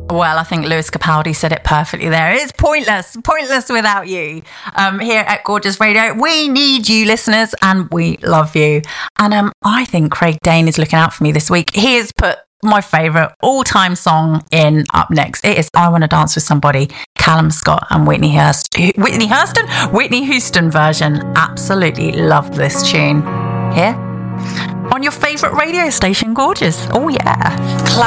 Well, I think Lewis Capaldi said it perfectly there. It's pointless without you. Here at Gorgeous Radio, we need you listeners and we love you. And I think Craig Dane is looking out for me this week. He has put my favourite all-time song in up next. It is I Want to Dance with Somebody, Callum Scott and Whitney Houston version. Absolutely love this tune. Here on your favourite radio station, Gorgeous. Oh yeah.